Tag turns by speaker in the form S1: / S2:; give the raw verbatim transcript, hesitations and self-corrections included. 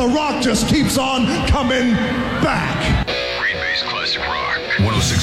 S1: The Rock just keeps on coming back.
S2: Green Bay's classic rock. one oh six